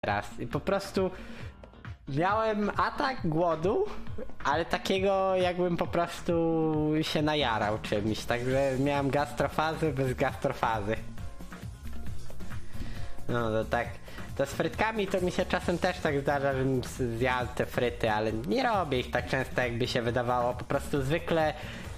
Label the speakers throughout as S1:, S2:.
S1: raz i po prostu miałem atak głodu, ale takiego jakbym po prostu się najarał czymś, także miałem gastrofazę bez gastrofazy. No to tak, to z frytkami to mi się czasem też tak zdarza, żebym zjadł te fryty, ale nie robię ich tak często jakby się wydawało, po prostu zwykle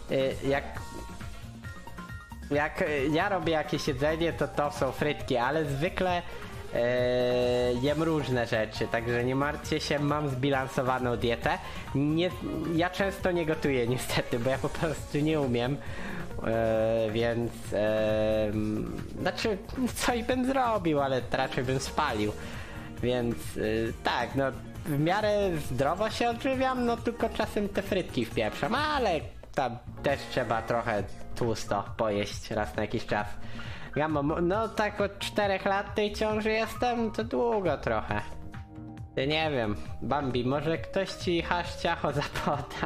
S1: jak ja robię jakieś jedzenie, to są frytki, ale zwykle jem różne rzeczy, także nie martwcie się, mam zbilansowaną dietę. Ja często nie gotuję niestety, bo ja po prostu nie umiem, więc znaczy coś bym zrobił, ale raczej bym spalił, więc tak, no w miarę zdrowo się odżywiam, no tylko czasem te frytki wpieprzam, ale tam też trzeba trochę tłusto pojeść raz na jakiś czas. Ja mam, no tak od 4 lat tej ciąży jestem, to długo trochę. Nie wiem, Bambi, może ktoś ci ciacho zapoda?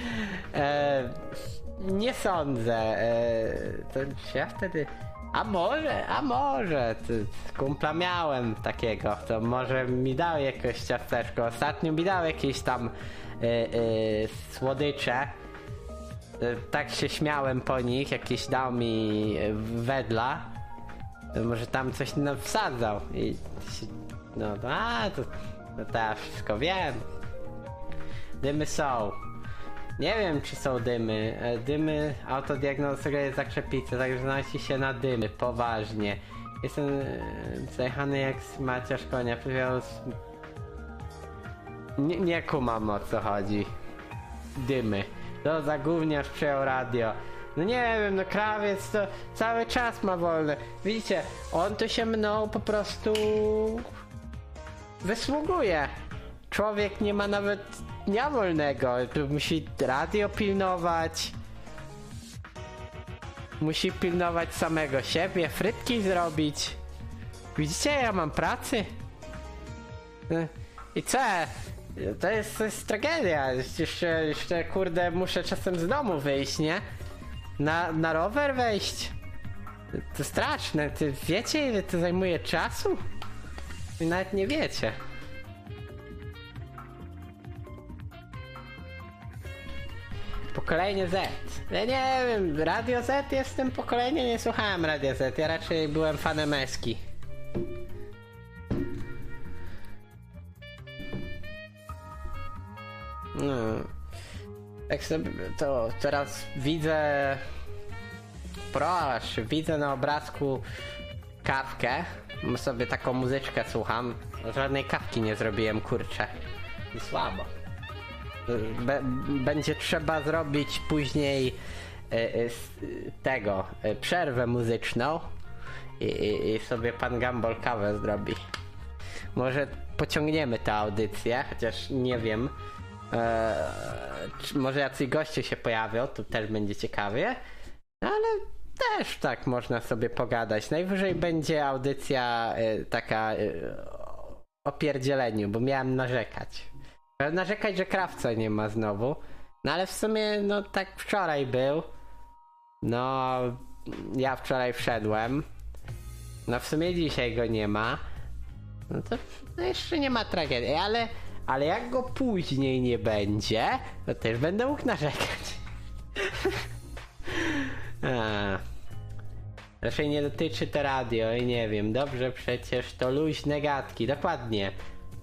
S1: Nie sądzę. To ja wtedy... A może, kumpla miałem takiego, to może mi dał jakieś ciasteczko. Ostatnio mi dał jakieś tam słodycze. Tak się śmiałem po nich, jakieś dał mi wedla. Może tam coś wsadzał i no to ja wszystko wiem. Dymy są. Nie wiem, czy są dymy. Dymy autodiagnozuję zakrzepicy, także zanosi się na dymy, poważnie. Jestem zajechany jak maciarz konia. Nie kumam, o co chodzi. Dymy. To za gówniarz przejął radio. No nie wiem, no krawiec to cały czas ma wolne. Widzicie, on to się mną po prostu wysługuje. Człowiek nie ma nawet dnia wolnego. Musi radio pilnować. Musi pilnować samego siebie, frytki zrobić. Widzicie, ja mam pracy. I co? To jest tragedia. Jeszcze kurde, muszę czasem z domu wyjść, nie? Na rower wejść. To straszne. Ty wiecie, ile to zajmuje czasu? I nawet nie wiecie. Pokolenie Z. Ja nie wiem, Radio Z jestem pokolenie, nie słuchałem Radio Z. Ja raczej byłem fanem Eski. No. Jak sobie to teraz widzę widzę na obrazku kawkę, sobie taką muzyczkę słucham, żadnej kawki nie zrobiłem, kurczę, słabo. Będzie trzeba zrobić później przerwę muzyczną i sobie pan Gumball kawę zrobi. Może pociągniemy tę audycję, chociaż nie wiem. Może jacyś goście się pojawią, to też będzie ciekawie, ale też tak można sobie pogadać. Najwyżej będzie audycja taka o pierdzieleniu, bo miałem narzekać, że krawca nie ma znowu, no ale w sumie no tak wczoraj był, no ja wczoraj wszedłem, no w sumie dzisiaj go nie ma, no to no jeszcze nie ma tragedii, ale jak go później nie będzie, to też będę mógł narzekać. Raczej nie dotyczy to radio i nie wiem, dobrze, przecież to luźne gadki, dokładnie.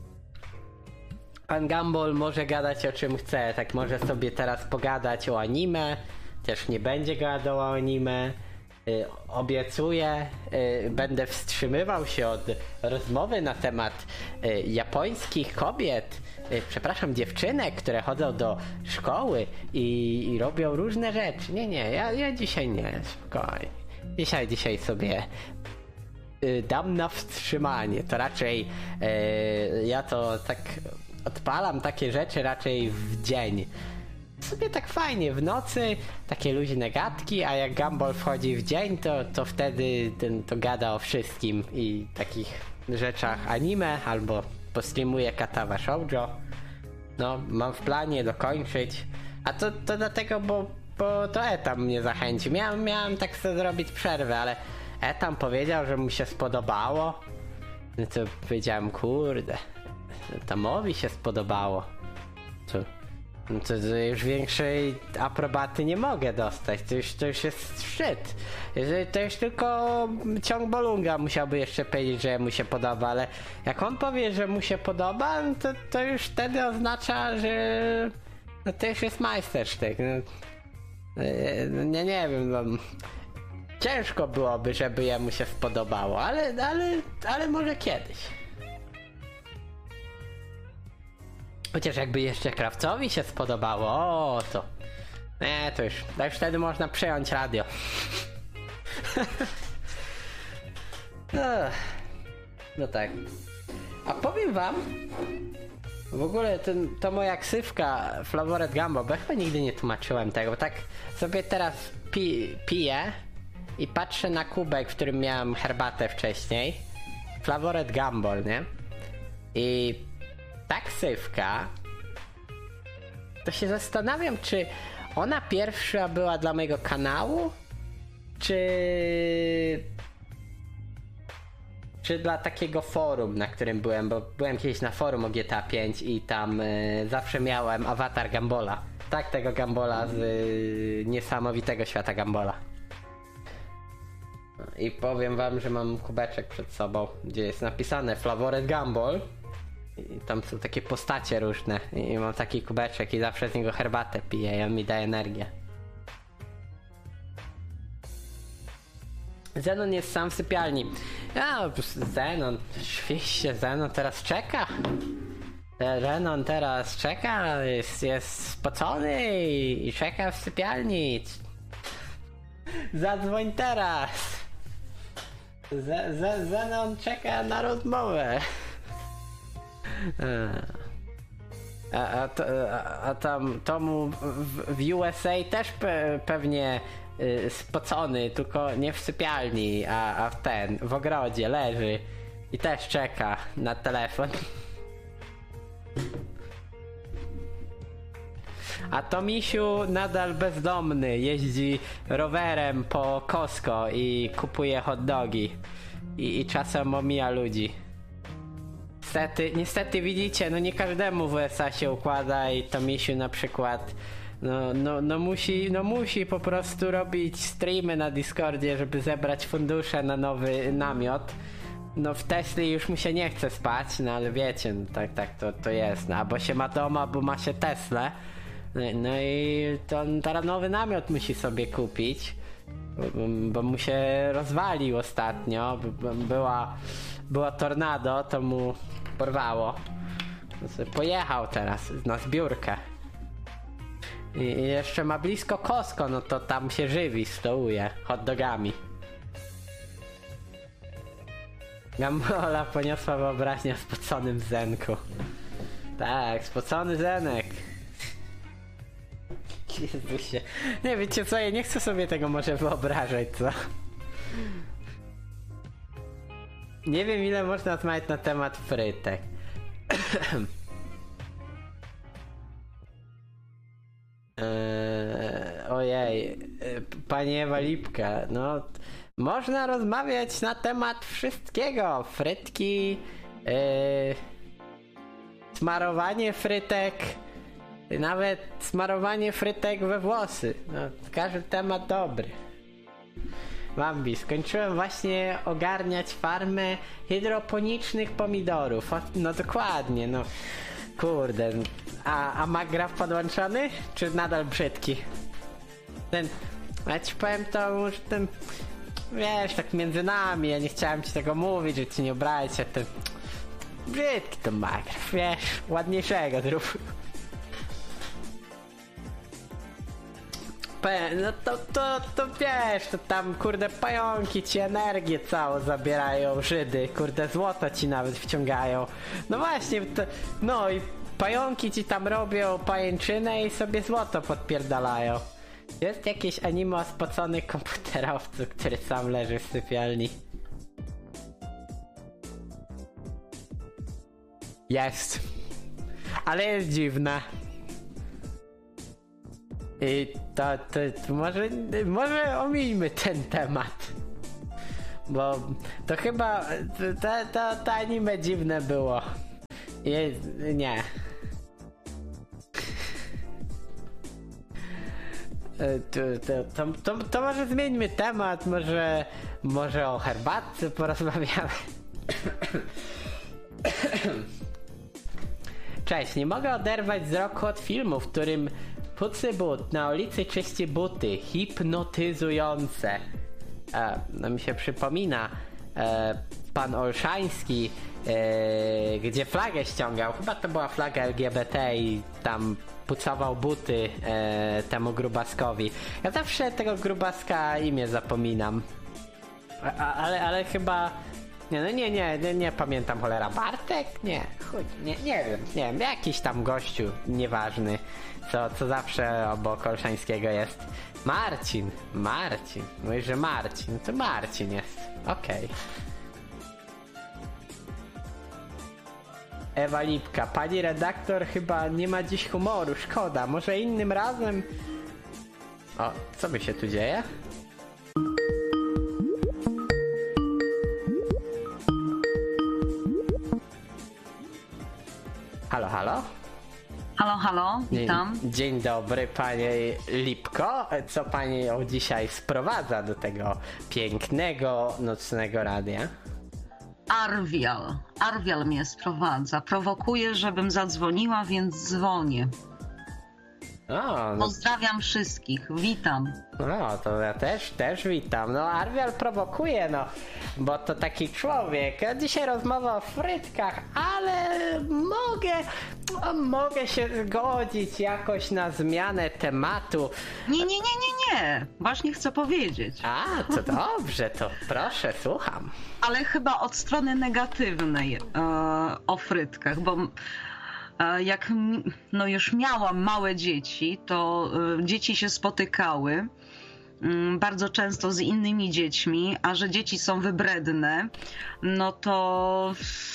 S1: Pan Gumball może gadać o czym chce, tak może sobie teraz pogadać o anime, też nie będzie gadał o anime. Obiecuję, będę wstrzymywał się od rozmowy na temat japońskich kobiet, przepraszam, dziewczynek, które chodzą do szkoły i robią różne rzeczy. Nie, ja dzisiaj nie, spokojnie. Dzisiaj sobie dam na wstrzymanie. To raczej ja to tak odpalam takie rzeczy raczej w dzień. Sobie tak fajnie, w nocy takie luźne gadki, a jak Gumball wchodzi w dzień, to wtedy to gada o wszystkim i takich rzeczach anime, albo postreamuje Katawa Shoujo. No, mam w planie dokończyć, a to dlatego, bo to Etam mnie zachęcił. Miałem tak sobie zrobić przerwę, ale Etam powiedział, że mu się spodobało, No to powiedziałem, kurde, Tomowi się spodobało. To już większej aprobaty nie mogę dostać, to już jest szczyt. To już tylko ciąg Bolunga musiałby jeszcze powiedzieć, że mu się podoba, ale jak on powie, że mu się podoba, no to już wtedy oznacza, że no to już jest majstersztyk. No, nie wiem, no, ciężko byłoby, żeby jemu się spodobało, ale może kiedyś. Chociaż jakby jeszcze Krawcowi się spodobało, to... Nie, to już wtedy można przejąć radio. No tak. A powiem wam, w ogóle to moja ksywka Flavored Gumball, bo ja chyba nigdy nie tłumaczyłem tego, bo tak sobie teraz piję i patrzę na kubek, w którym miałem herbatę wcześniej. Flavored Gumball, nie? I ta ksywka, to się zastanawiam, czy ona pierwsza była dla mojego kanału, czy dla takiego forum, na którym byłem, bo byłem kiedyś na forum o GTA 5 i tam zawsze miałem awatar Gumballa. Tak, tego Gumballa z niesamowitego świata Gumballa. I powiem wam, że mam kubeczek przed sobą, gdzie jest napisane Flavored Gumball. I tam są takie postacie różne i mam taki kubeczek i zawsze z niego herbatę piję i on mi daje energię. Zenon jest sam w sypialni. Zenon, oczywiście, Zenon teraz czeka. Zenon teraz czeka, jest spocony i czeka w sypialni. Zadzwoń teraz. Zenon czeka na rozmowę. A tam Tomu w USA też pewnie spocony, tylko nie w sypialni, a w ogrodzie leży i też czeka na telefon. A Tomisiu nadal bezdomny, jeździ rowerem po Costco i kupuje hot dogi i czasem omija ludzi. Niestety widzicie, no nie każdemu w USA się układa i Tomisiu na przykład musi po prostu robić streamy na Discordzie, żeby zebrać fundusze na nowy namiot. No w Tesli już mu się nie chce spać, no ale wiecie, no tak to jest, no albo się ma dom, albo ma się Teslę. No i to teraz nowy namiot musi sobie kupić, bo mu się rozwalił ostatnio, była tornado, to mu porwało. Pojechał teraz na zbiórkę. I jeszcze ma blisko Costco, no to tam się żywi, stołuje hot dogami. Gambola poniosła wyobraźnia w spoconym Zenku. Tak, spocony Zenek. Jezusie. Nie, wiecie co, ja nie chcę sobie tego może wyobrażać, co? Nie wiem, ile można rozmawiać na temat frytek. Ojej, pani Ewa Lipka, no można rozmawiać na temat wszystkiego. Frytki, smarowanie frytek, nawet smarowanie frytek we włosy. No, każdy temat dobry. Bambi, skończyłem właśnie ogarniać farmę hydroponicznych pomidorów. No dokładnie, no. Kurde. A Magraf podłączony? Czy nadal brzydki? Ja ci powiem to, że ten... Wiesz, tak między nami, ja nie chciałem ci tego mówić, że ci nie obrazić, a ten... Brzydki to Magraf, wiesz, ładniejszego zrób. No to wiesz, to tam kurde pająki ci energię całą zabierają, Żydy, kurde złoto ci nawet wciągają. No właśnie, no i pająki ci tam robią pajęczynę i sobie złoto podpierdalają. Jest jakieś anime o spoconych komputerowcu, który sam leży w sypialni. Jest. Ale jest dziwne. I to może omińmy ten temat. Bo to chyba to anime dziwne było. Nie. To może zmieńmy temat, może o herbatce porozmawiamy. Cześć, nie mogę oderwać wzroku od filmu, w którym Pucy but na ulicy czyści buty, hipnotyzujące. No mi się przypomina pan Olszański, gdzie flagę ściągał, chyba to była flaga LGBT i tam pucował buty temu grubaskowi. Ja zawsze tego grubaska imię zapominam. Ale chyba... Nie pamiętam, cholera. Bartek? Nie wiem, jakiś tam gościu nieważny, co zawsze obok Olszańskiego jest. Marcin. Mówisz, że Marcin, to Marcin jest. Okej. Ewa Lipka, pani redaktor chyba nie ma dziś humoru, szkoda, może innym razem? O, co by się tu dzieje? Halo?
S2: Halo, witam.
S1: Dzień dobry, panie Lipko. Co pani dzisiaj sprowadza do tego pięknego nocnego radia?
S2: Arwial mnie sprowadza. Prowokuje, żebym zadzwoniła, więc dzwonię. Pozdrawiam wszystkich, witam.
S1: No, to ja też witam. No, Arwial prowokuje, bo to taki człowiek. Dzisiaj rozmowa o frytkach, ale mogę się zgodzić jakoś na zmianę tematu.
S2: Nie. Właśnie chcę powiedzieć.
S1: To dobrze, to proszę, słucham.
S2: Ale chyba od strony negatywnej o frytkach, bo jak już miałam małe dzieci, to dzieci się spotykały bardzo często z innymi dziećmi, a że dzieci są wybredne, no to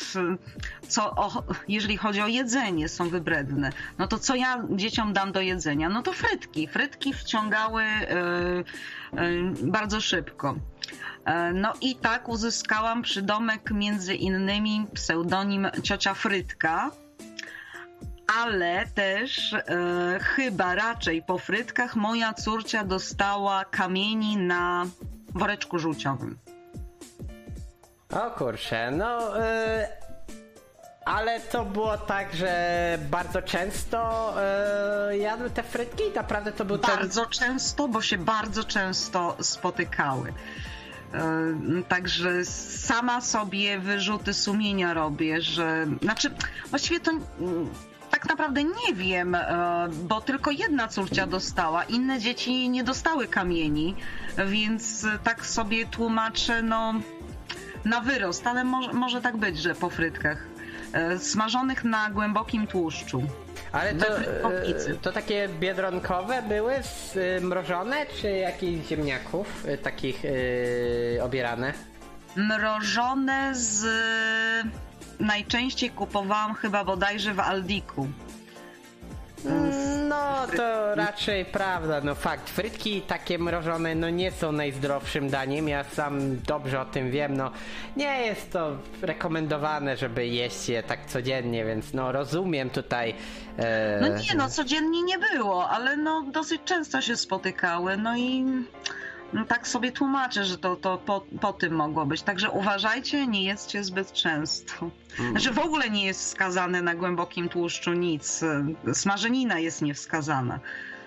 S2: jeżeli chodzi o jedzenie, są wybredne, no to co ja dzieciom dam do jedzenia? No to frytki. Frytki wciągały bardzo szybko. No i tak uzyskałam przydomek między innymi pseudonim Ciocia Frytka, ale też chyba raczej po frytkach moja córcia dostała kamieni na woreczku żółciowym.
S1: O kurczę, ale to było tak, że bardzo często jadły te frytki? Naprawdę to był
S2: bardzo często, bo się bardzo często spotykały. Także sama sobie wyrzuty sumienia robię, że... właściwie to... Tak naprawdę nie wiem, bo tylko jedna córcia dostała, inne dzieci nie dostały kamieni, więc tak sobie tłumaczę, na wyrost, ale może tak być, że po frytkach smażonych na głębokim tłuszczu.
S1: Ale to takie biedronkowe były, mrożone, czy jakichś ziemniaków takich obierane?
S2: Mrożone najczęściej kupowałam chyba bodajże w Aldiku.
S1: No to raczej prawda, fakt, frytki takie mrożone nie są najzdrowszym daniem, ja sam dobrze o tym wiem, nie jest to rekomendowane, żeby jeść je tak codziennie, więc rozumiem tutaj.
S2: Codziennie nie było, ale dosyć często się spotykały, i tak sobie tłumaczę, że to po tym mogło być. Także uważajcie, nie jedzcie zbyt często. W ogóle nie jest wskazane na głębokim tłuszczu nic. Smażenina jest niewskazana.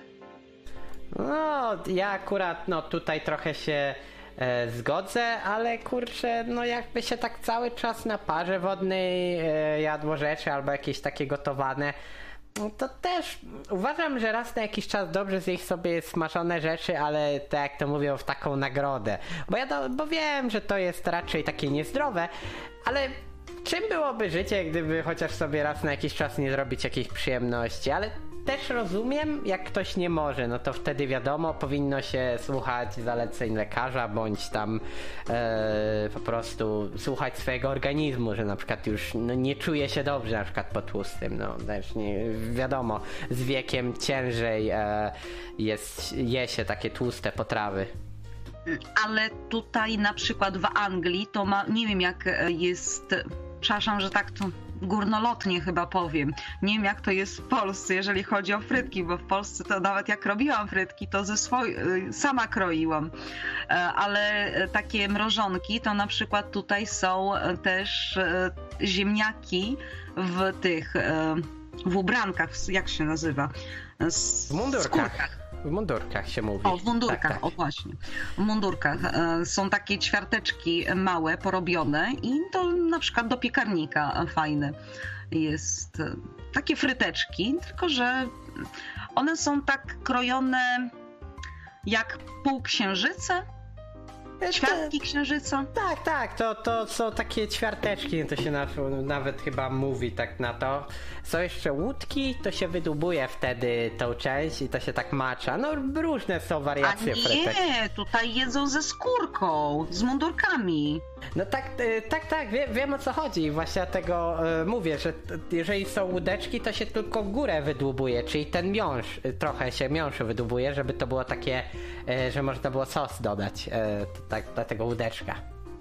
S1: Ja akurat tutaj trochę się zgodzę, ale kurczę, jakby się tak cały czas na parze wodnej jadło rzeczy albo jakieś takie gotowane, to też uważam, że raz na jakiś czas dobrze zjeść sobie smażone rzeczy, ale tak jak to mówią, w taką nagrodę. Bo wiem, że to jest raczej takie niezdrowe, ale czym byłoby życie, gdyby chociaż sobie raz na jakiś czas nie zrobić jakiejś przyjemności, ale też rozumiem, jak ktoś nie może, to wtedy wiadomo, powinno się słuchać zaleceń lekarza, bądź tam po prostu słuchać swojego organizmu, że na przykład już nie czuje się dobrze na przykład po tłustym, też nie, wiadomo, z wiekiem ciężej je się takie tłuste potrawy.
S2: Ale tutaj na przykład w Anglii to ma, nie wiem jak jest, przepraszam, że tak to górnolotnie chyba powiem, nie wiem jak to jest w Polsce, jeżeli chodzi o frytki, bo w Polsce to nawet jak robiłam frytki, to sama kroiłam, ale takie mrożonki to na przykład tutaj są też ziemniaki w tych, w ubrankach, jak się nazywa?
S1: W mundurkach. W mundurkach się mówi.
S2: O, w mundurkach,
S1: tak.
S2: O właśnie. W mundurkach są takie ćwiarteczki małe, porobione i to na przykład do piekarnika fajne jest. Takie fryteczki, tylko że one są tak krojone jak półksiężyce. Ćwiartki księżyca?
S1: Tak, to są takie ćwiarteczki, to się nawet chyba mówi tak na to. Są jeszcze łódki, to się wydłubuje wtedy tą część i to się tak macza. No różne są wariacje frytek.
S2: Nie, tutaj jedzą ze skórką, z mundurkami.
S1: No tak, wiem o co chodzi. Właśnie dlatego mówię, że jeżeli są łódeczki, to się tylko górę wydłubuje, czyli ten trochę się miąższ wydłubuje, żeby to było takie, że można było sos dodać, tak dla tego łódeczka.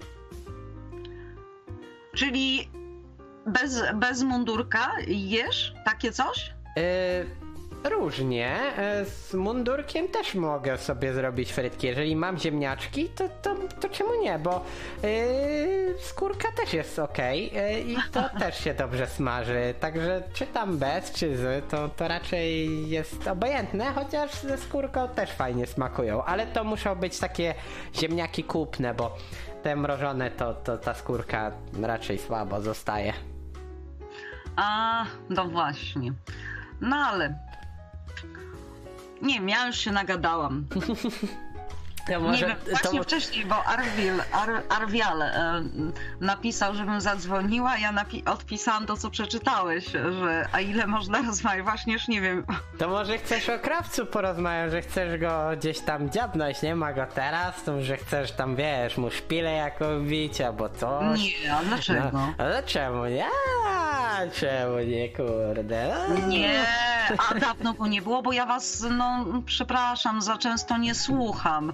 S2: Czyli bez mundurka jesz takie coś?
S1: Różnie. Z mundurkiem też mogę sobie zrobić frytki. Jeżeli mam ziemniaczki, to czemu nie? Bo skórka też jest okej i to też się dobrze smaży. Także czy tam bez, czy z, to raczej jest obojętne, chociaż ze skórką też fajnie smakują. Ale to muszą być takie ziemniaki kupne, bo te mrożone to ta skórka raczej słabo zostaje.
S2: A, no właśnie. No ale nie wiem, ja już się nagadałam. Nie wiem, właśnie wcześniej, bo Arwial napisał, żebym zadzwoniła, ja odpisałam to, co przeczytałeś, że a ile można rozmawiać, właśnie już nie wiem.
S1: To może chcesz o krawcu porozmawiać, że chcesz go gdzieś tam dziabnąć, nie ma go teraz, to że chcesz tam, wiesz, mu szpilę jaką bić, albo coś.
S2: Nie, a dlaczego?
S1: No, ale czemu nie? Czemu nie, kurde?
S2: Nie, a dawno go nie było, bo ja was, no, przepraszam, za często nie słucham.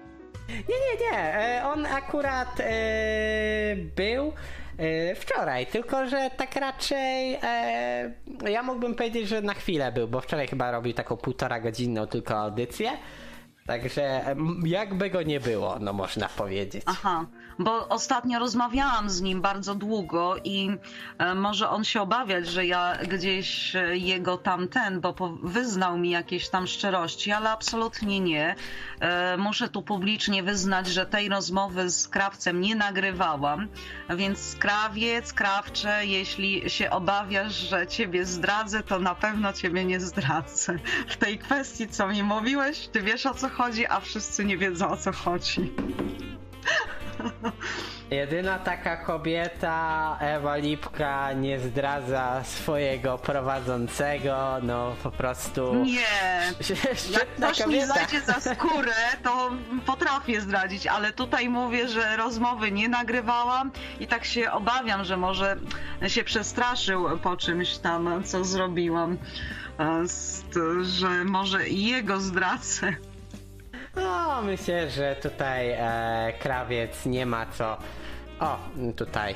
S1: Nie. On akurat był wczoraj, tylko że tak raczej ja mógłbym powiedzieć, że na chwilę był, bo wczoraj chyba robił taką 1,5-godzinną tylko audycję. Także jakby go nie było, no można powiedzieć.
S2: Aha, bo ostatnio rozmawiałam z nim bardzo długo i może on się obawiać, że ja gdzieś jego bo wyznał mi jakieś tam szczerości, ale absolutnie nie. Muszę tu publicznie wyznać, że tej rozmowy z krawcem nie nagrywałam, więc krawcze, jeśli się obawiasz, że ciebie zdradzę, to na pewno ciebie nie zdradzę. W tej kwestii, co mi mówiłeś, ty wiesz, o co chodzi, a wszyscy nie wiedzą, o co chodzi.
S1: Jedyna taka kobieta, Ewa Lipka, nie zdradza swojego prowadzącego, no po prostu...
S2: Nie, jak ktoś mi
S1: kobieta.
S2: zajdzie za skórę, to potrafię zdradzić, ale tutaj mówię, że rozmowy nie nagrywałam i tak się obawiam, że może się przestraszył po czymś tam, co zrobiłam, że może i jego zdradzę.
S1: No, myślę, że tutaj krawiec nie ma co... O, tutaj.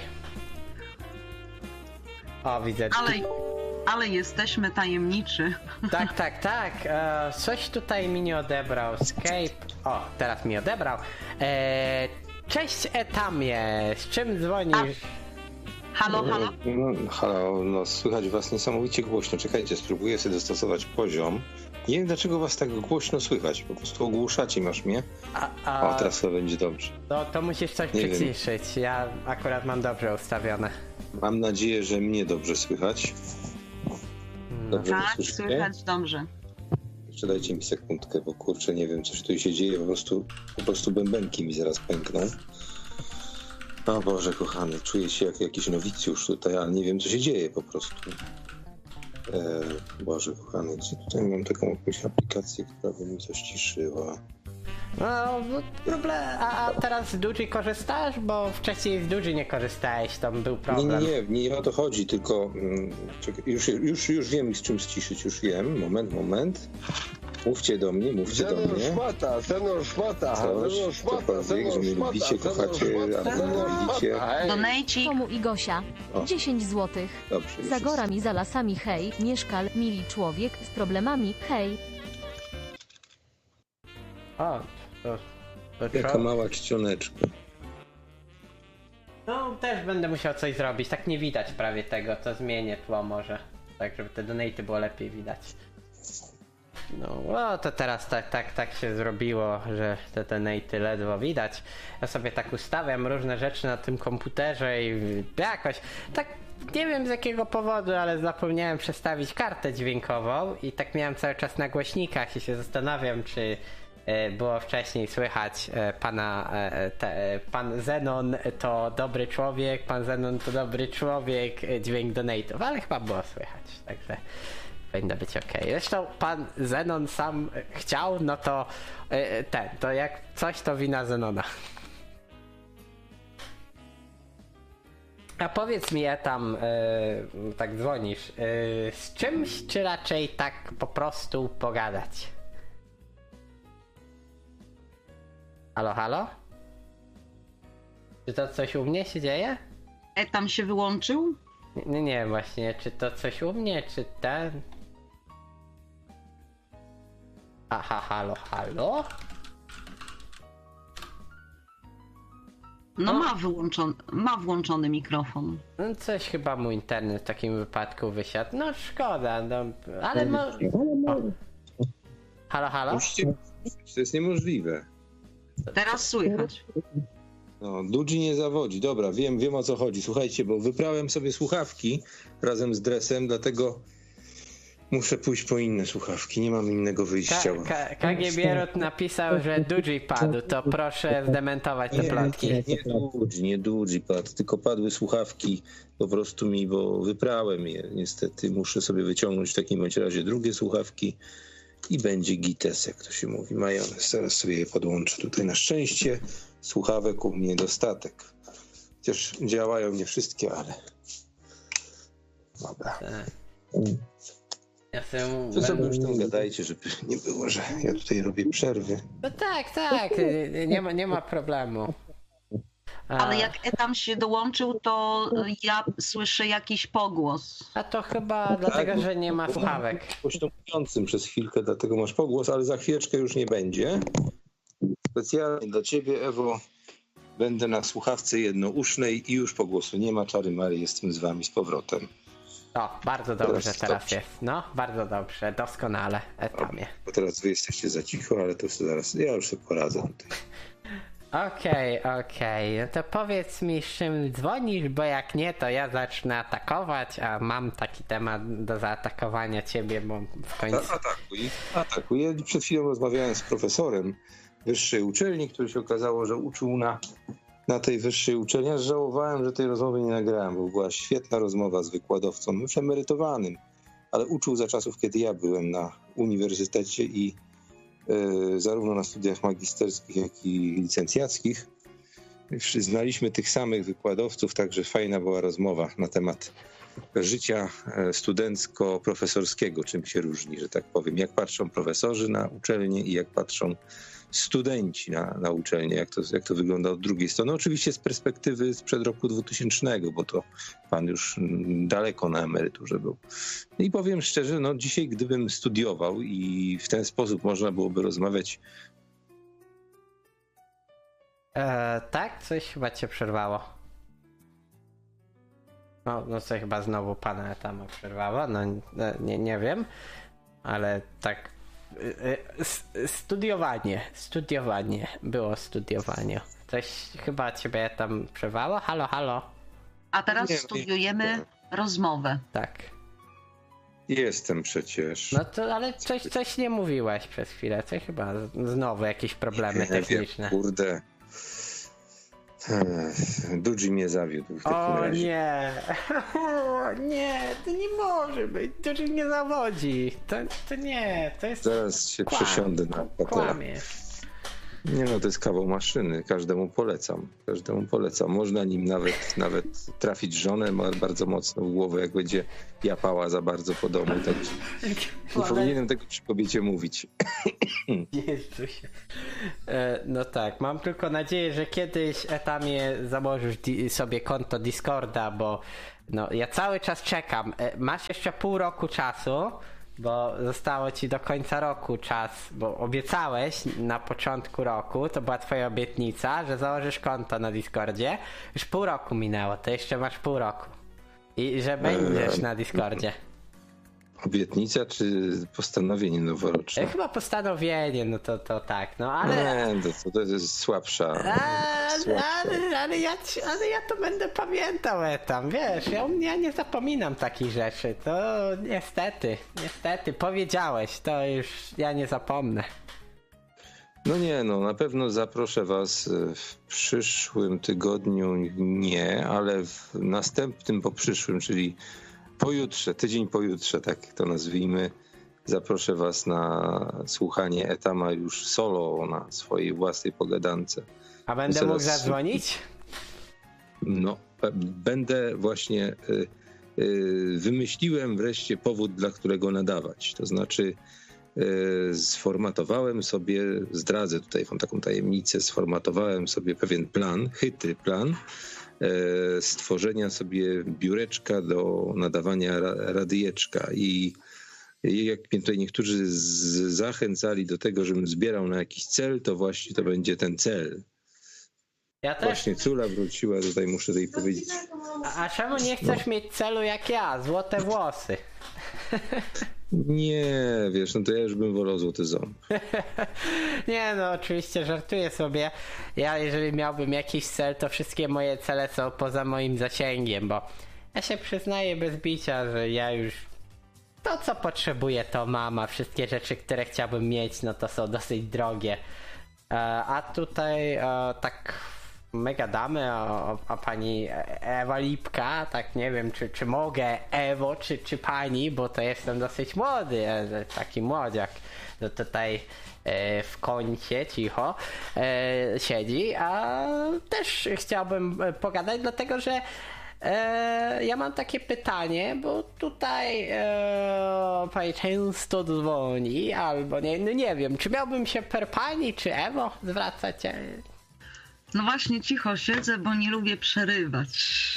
S1: O, widzę.
S2: Ale jesteśmy tajemniczy.
S1: Tak. Coś tutaj mi nie odebrał. Escape. O, teraz mi odebrał. Cześć Etamie, z czym dzwonisz?
S2: Halo?
S3: Halo, no słychać was niesamowicie głośno. Czekajcie, spróbuję sobie dostosować poziom. Nie wiem, dlaczego was tak głośno słychać. Po prostu ogłuszacie, masz mnie. O, teraz to będzie dobrze.
S1: To musisz coś przyciszyć. Ja akurat mam dobrze ustawione.
S3: Mam nadzieję, że mnie dobrze słychać. Dobrze
S2: tak, słychać dobrze.
S3: Jeszcze dajcie mi sekundkę, bo kurczę, nie wiem, coś tu się dzieje. Po prostu bębenki mi zaraz pękną. O Boże kochany, czuję się jak jakiś nowicjusz tutaj, ale nie wiem, co się dzieje po prostu. Boże kochany, gdzie tutaj mam taką jakąś aplikację, która by mi coś ciszyła.
S1: No, a teraz z Duży korzystasz? Bo wcześniej z Duży nie korzystałeś, tam był problem.
S3: Nie o to chodzi, tylko czekaj, już wiem z czym ściszyć, już wiem, moment. Mówcie do mnie.
S4: Szmata, szmata,
S3: cokolwiek, że mnie lubicie, kochacie, albo lubicie.
S2: Donejci.
S5: Tomu i Gosia. 10 złotych.
S3: Dobrze.
S5: Za gorami, za lasami, hej. Mieszkal, mili człowiek z problemami, hej.
S1: O, to
S3: Jaka mała czcioneczka.
S1: No, też będę musiał coś zrobić. Tak nie widać prawie tego, to zmienię tło może. Tak, żeby te donaty było lepiej widać. No, to teraz tak się zrobiło, że te donaty ledwo widać. Ja sobie tak ustawiam różne rzeczy na tym komputerze i jakoś tak nie wiem z jakiego powodu, ale zapomniałem przestawić kartę dźwiękową i tak miałem cały czas na głośnikach i się zastanawiam, czy było wcześniej słychać pan Zenon to dobry człowiek, dźwięk donate'ów, ale chyba było słychać, także powinno być ok. Zresztą pan Zenon sam chciał, no to to jak coś, to wina Zenona. A powiedz mi, tam tak dzwonisz, z czymś, czy raczej tak po prostu pogadać? Halo? Czy to coś u mnie się dzieje?
S2: Tam się wyłączył?
S1: Nie, właśnie, czy to coś u mnie, czy ten... Aha, halo?
S2: No ma włączony mikrofon.
S1: No coś chyba mój internet w takim wypadku wysiadł. No szkoda, no, ale Halo?
S3: To jest niemożliwe.
S2: Teraz słychać.
S3: No, Dudzi nie zawodzi. Dobra, wiem o co chodzi. Słuchajcie, bo wyprałem sobie słuchawki razem z dresem, dlatego muszę pójść po inne słuchawki. Nie mam innego wyjścia.
S1: KG Bierut napisał, że Dudzi padł. To proszę zdementować te plotki.
S3: Nie Dudzi padł, tylko padły słuchawki po prostu bo wyprałem je. Niestety muszę sobie wyciągnąć w takim bądź razie drugie słuchawki. I będzie gites, jak to się mówi, majonez. Zaraz sobie je podłączę tutaj. Na szczęście słuchawek u mnie dostatek. Chociaż działają nie wszystkie, ale... Dobra.
S1: Ja sobie...
S3: To sobie już tam gadajcie, żeby nie było, że ja tutaj robię przerwy.
S1: No tak. Nie ma problemu.
S2: Ale jak tam się dołączył, to ja słyszę jakiś pogłos.
S1: A to chyba dlatego, że nie ma słuchawek.
S3: Poświęcącym przez chwilkę, dlatego masz pogłos, ale za chwileczkę już nie będzie. Specjalnie dla ciebie, Ewo, będę na słuchawce jednousznej i już pogłosu nie ma. Czary Mary, jestem z wami z powrotem.
S1: O, bardzo dobrze teraz jest. No, bardzo dobrze, doskonale. Etamie.
S3: Bo teraz wy jesteście za cicho, ale to zaraz, ja już sobie poradzę tutaj.
S1: Okej. No to powiedz mi, z czym dzwonisz, bo jak nie, to ja zacznę atakować, a mam taki temat do zaatakowania ciebie, bo w końcu...
S3: Atakuj. Ja przed chwilą rozmawiałem z profesorem wyższej uczelni, który się okazało, że uczył na tej wyższej uczelni. Ja żałowałem, że tej rozmowy nie nagrałem, bo była świetna rozmowa z wykładowcą, już emerytowanym, ale uczył za czasów, kiedy ja byłem na uniwersytecie i zarówno na studiach magisterskich, jak i licencjackich. Znaliśmy tych samych wykładowców, także fajna była rozmowa na temat życia studencko-profesorskiego, czym się różni, że tak powiem, jak patrzą profesorzy na uczelnię i jak patrzą studenci na uczelnię, jak to wygląda od drugiej strony. Oczywiście z perspektywy sprzed roku 2000, bo to pan już daleko na emeryturze był. I powiem szczerze, dzisiaj gdybym studiował i w ten sposób można byłoby rozmawiać.
S1: Tak? Coś chyba cię przerwało. No coś chyba znowu pana tam przerwało, nie wiem, ale tak było studiowanie. Coś chyba ciebie tam przerwało? Halo?
S2: A teraz studiujemy rozmowę.
S1: Tak.
S3: Jestem przecież.
S1: No to, ale coś nie mówiłeś przez chwilę, coś chyba znowu jakieś problemy techniczne.
S3: Kurde. Dudzi mnie zawiódł w takim razie.
S1: Nie, to nie może być. Dudzi mnie zawodzi. To nie, to jest...
S3: Zaraz się przesiądę na patera.
S1: Kłamie.
S3: Nie no, to jest kawał maszyny. Każdemu polecam. Można nim nawet trafić żonę bardzo mocno w głowę, jak będzie japała za bardzo po domu. Tak. Nie powinienem tego przy kobiecie mówić.
S1: Jezusie. No tak, mam tylko nadzieję, że kiedyś Etamie założysz sobie konto Discorda, bo no, ja cały czas czekam. Masz jeszcze pół roku czasu, bo zostało ci do końca roku czas, bo obiecałeś na początku roku, to była twoja obietnica, że założysz konto na Discordzie. Już pół roku minęło, to jeszcze masz pół roku. I że będziesz na Discordzie.
S3: Obietnica czy postanowienie noworoczne?
S1: Chyba postanowienie, no to tak, no ale...
S3: Nie, to jest słabsza.
S1: Ale ja to będę pamiętał tam, wiesz, ja nie zapominam takich rzeczy, to niestety, powiedziałeś, to już ja nie zapomnę.
S3: No nie, no na pewno zaproszę was w przyszłym tygodniu, nie, ale w następnym po przyszłym, czyli pojutrze, tydzień pojutrze, tak to nazwijmy, zaproszę was na słuchanie Etama już solo na swojej własnej pogadance.
S1: A będę mógł zadzwonić?
S3: No, będę właśnie, wymyśliłem wreszcie powód, dla którego nadawać. To znaczy sformatowałem sobie, zdradzę tutaj wam taką tajemnicę, sformatowałem sobie pewien plan, chytry plan, stworzenia sobie biureczka do nadawania radyjeczka i jak mnie tutaj niektórzy zachęcali do tego, żebym zbierał na jakiś cel, to właśnie to będzie ten cel.
S1: Ja też.
S3: Właśnie Cula wróciła, tutaj muszę jej powiedzieć.
S1: A czemu nie chcesz mieć celu jak ja? Złote włosy.
S3: Nie, wiesz, no to ja już bym wolał złoty ząb.
S1: Nie no, oczywiście żartuję sobie. Ja jeżeli miałbym jakiś cel, to wszystkie moje cele są poza moim zasięgiem, bo ja się przyznaję bez bicia, że ja już to co potrzebuję to mam, a wszystkie rzeczy, które chciałbym mieć, no to są dosyć drogie. A tutaj tak my gadamy o pani Ewa Lipka, tak nie wiem czy mogę Ewo czy pani, bo to jestem dosyć młody, taki młodziak, to tutaj w kącie cicho siedzi, a też chciałbym pogadać, dlatego że ja mam takie pytanie, bo tutaj pani często dzwoni, albo nie wiem, czy miałbym się per pani czy Ewo zwracać?
S2: No właśnie cicho siedzę, bo nie lubię przerywać.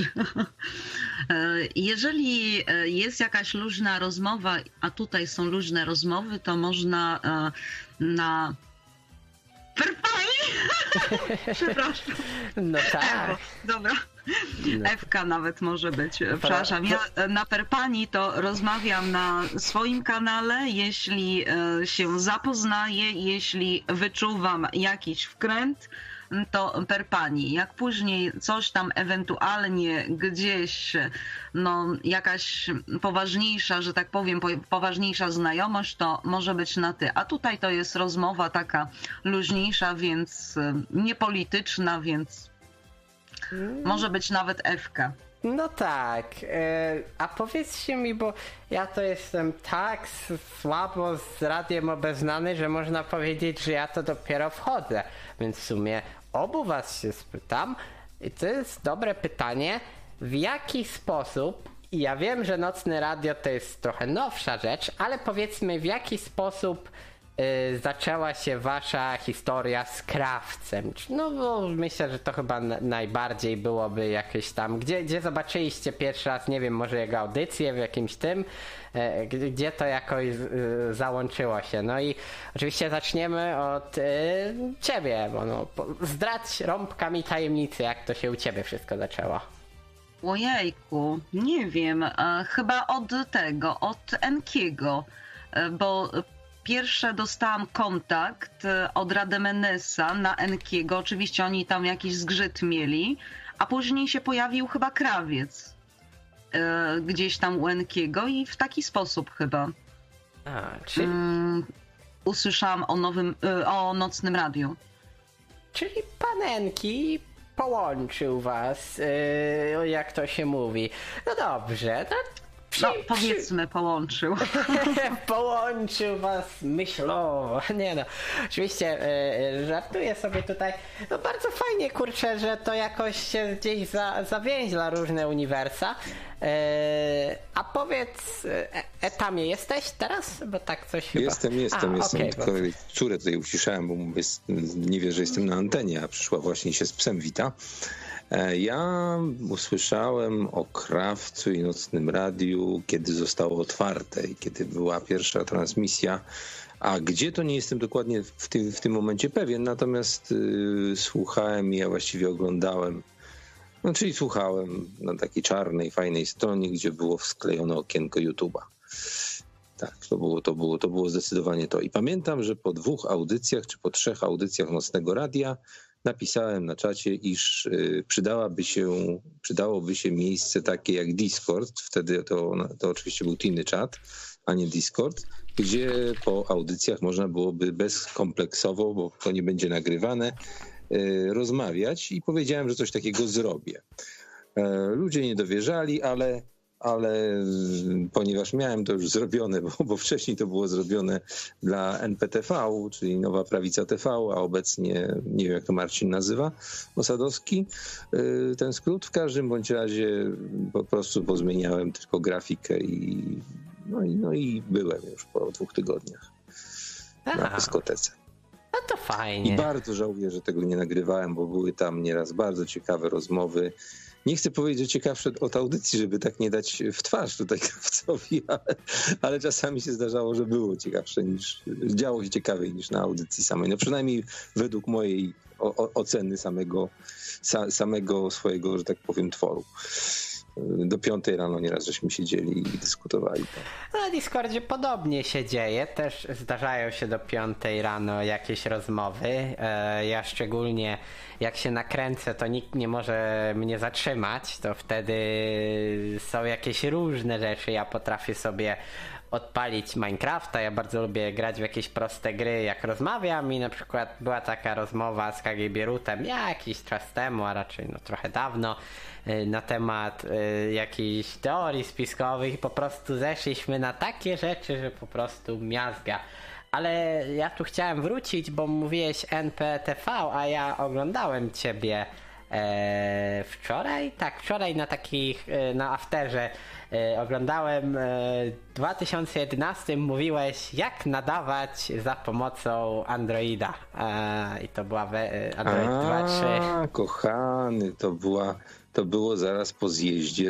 S2: Jeżeli jest jakaś luźna rozmowa, a tutaj są luźne rozmowy, to można na... Per pani! Przepraszam.
S1: No tak.
S2: Ewo, dobra. No. Ewka nawet może być. Przepraszam. Ja na per pani to rozmawiam na swoim kanale, jeśli się zapoznaję, jeśli wyczuwam jakiś wkręt, to per pani. Jak później coś tam ewentualnie gdzieś, no jakaś poważniejsza, że tak powiem, poważniejsza znajomość, to może być na ty. A tutaj to jest rozmowa taka luźniejsza, więc niepolityczna, więc może być nawet Ewka.
S1: No tak, a powiedzcie mi, bo ja to jestem tak słabo z radiem obeznany, że można powiedzieć, że ja to dopiero wchodzę, więc w sumie obu was się spytam i to jest dobre pytanie, w jaki sposób, i ja wiem, że nocne radio to jest trochę nowsza rzecz, ale powiedzmy w jaki sposób zaczęła się wasza historia z krawcem. No bo myślę, że to chyba najbardziej byłoby jakieś tam, gdzie zobaczyliście pierwszy raz, nie wiem, może jego audycję w jakimś tym, gdzie to jakoś załączyło się. No i oczywiście zaczniemy od ciebie, bo no, zdradź rąbkami tajemnicy, jak to się u ciebie wszystko zaczęło.
S2: Ojejku, nie wiem, chyba od Enkiego, bo pierwsze dostałam kontakt od Rademenesa na Enkiego, oczywiście oni tam jakiś zgrzyt mieli, a później się pojawił chyba krawiec gdzieś tam u Enkiego i w taki sposób chyba usłyszałam o nocnym radiu.
S1: Czyli pan Enki połączył was, jak to się mówi. No dobrze, no
S2: No, powiedzmy, połączył.
S1: Połączył was myślowo. Nie no, oczywiście żartuję sobie tutaj. No bardzo fajnie, kurczę, że to jakoś się gdzieś zawięźla różne uniwersa. A powiedz, Etamie jesteś teraz? Bo tak coś chyba...
S3: Jestem.
S1: Okay,
S3: tylko córę tutaj uciszałem, bo nie wie, że jestem na antenie, a przyszła właśnie się z psem wita. Ja usłyszałem o Krawcu i Nocnym Radiu, kiedy zostało otwarte i kiedy była pierwsza transmisja, a gdzie to nie jestem dokładnie w tym momencie pewien, natomiast słuchałem i ja właściwie oglądałem, no czyli słuchałem na takiej czarnej, fajnej stronie, gdzie było wsklejone okienko YouTube'a. Tak, to było zdecydowanie to. I pamiętam, że po 2 audycjach, czy po 3 audycjach Nocnego Radia napisałem na czacie, iż przydałoby się miejsce takie jak Discord. Wtedy to oczywiście był inny czat, a nie Discord, gdzie po audycjach można byłoby bezkompleksowo, bo to nie będzie nagrywane, rozmawiać i powiedziałem, że coś takiego zrobię. Ludzie nie dowierzali, ale ponieważ miałem to już zrobione, bo wcześniej to było zrobione dla NPTV, czyli Nowa Prawica TV, a obecnie nie wiem jak to Marcin nazywa, Osadowski, ten skrót. W każdym bądź razie po prostu pozmieniałem tylko grafikę i byłem już po 2 tygodniach na dyskotece.
S1: No to fajnie.
S3: I bardzo żałuję, że tego nie nagrywałem, bo były tam nieraz bardzo ciekawe rozmowy. Nie chcę powiedzieć, że ciekawsze od audycji, żeby tak nie dać w twarz tutaj Krawcowi, ale czasami się zdarzało, że było ciekawsze działo się ciekawiej niż na audycji samej. No przynajmniej według mojej oceny samego swojego, że tak powiem, tworu. Do 5 rano nieraz żeśmy siedzieli i dyskutowali.
S1: Na Discordzie podobnie się dzieje, też zdarzają się do 5 rano jakieś rozmowy. Ja szczególnie jak się nakręcę, to nikt nie może mnie zatrzymać, to wtedy są jakieś różne rzeczy. Ja potrafię sobie odpalić Minecrafta, ja bardzo lubię grać w jakieś proste gry, jak rozmawiam i na przykład była taka rozmowa z KG Bierutem jakiś czas temu, a raczej trochę dawno, na temat jakichś teorii spiskowych i po prostu zeszliśmy na takie rzeczy, że po prostu miazga. Ale ja tu chciałem wrócić, bo mówiłeś NPTV, a ja oglądałem ciebie wczoraj? Tak, wczoraj na afterze oglądałem. W 2011 mówiłeś, jak nadawać za pomocą Androida. I to była Android 2.3.
S3: Kochany, to było zaraz po zjeździe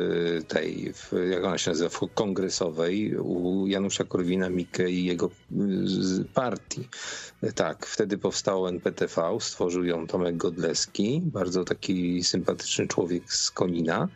S3: jak ona się nazywa, w kongresowej u Janusza Korwina-Mikke i jego partii. Tak, wtedy powstało NPTV, stworzył ją Tomek Godleski, bardzo taki sympatyczny człowiek z Konina.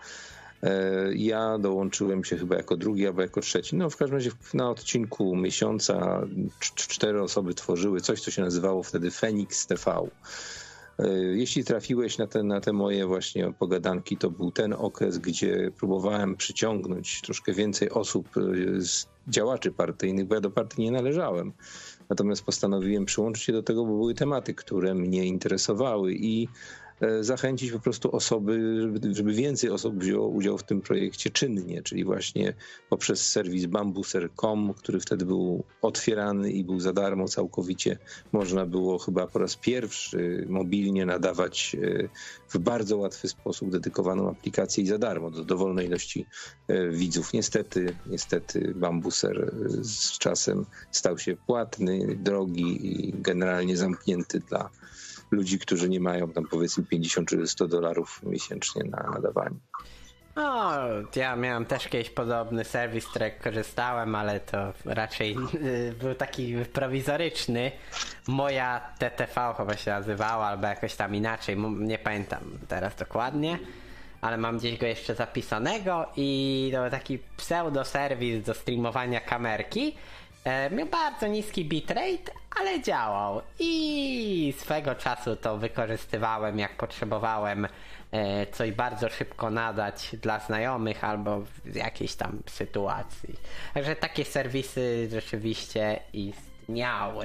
S3: Ja dołączyłem się chyba jako drugi albo jako trzeci. No w każdym razie na odcinku miesiąca 4 osoby tworzyły coś, co się nazywało wtedy Fenix TV. Jeśli trafiłeś na te moje właśnie pogadanki, to był ten okres, gdzie próbowałem przyciągnąć troszkę więcej osób, działaczy partyjnych, bo ja do partii nie należałem. Natomiast postanowiłem przyłączyć się do tego, bo były tematy, które mnie interesowały i zachęcić po prostu osoby, żeby więcej osób wzięło udział w tym projekcie czynnie, czyli właśnie poprzez serwis bambuser.com, który wtedy był otwierany i był za darmo całkowicie. Można było chyba po raz pierwszy mobilnie nadawać w bardzo łatwy sposób dedykowaną aplikację i za darmo do dowolnej ilości widzów. Niestety Bambuser z czasem stał się płatny, drogi i generalnie zamknięty dla ludzi, którzy nie mają tam powiedzmy 50 czy $100 miesięcznie na nadawanie.
S1: No, ja miałem też kiedyś podobny serwis, z którego korzystałem, ale to raczej był taki prowizoryczny. Moja TTV chyba się nazywała, albo jakoś tam inaczej, nie pamiętam teraz dokładnie, ale mam gdzieś go jeszcze zapisanego i to był taki pseudo-serwis do streamowania kamerki. Miał bardzo niski bitrate, ale działał i swego czasu to wykorzystywałem, jak potrzebowałem coś bardzo szybko nadać dla znajomych albo w jakiejś tam sytuacji. Także takie serwisy rzeczywiście istniały.